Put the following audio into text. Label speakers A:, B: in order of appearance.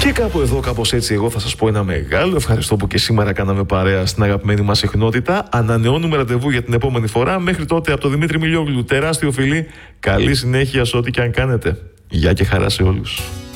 A: Και κάπου εδώ, κάπως έτσι, εγώ θα σας πω ένα μεγάλο ευχαριστώ που και σήμερα κάναμε παρέα στην αγαπημένη μας συχνότητα. Ανανεώνουμε ραντεβού για την επόμενη φορά. Μέχρι τότε, από το Δημήτρη Μιλιόγλου, τεράστιο φιλί. Καλή συνέχεια σε ό,τι και αν κάνετε. Γεια και χαρά σε όλους.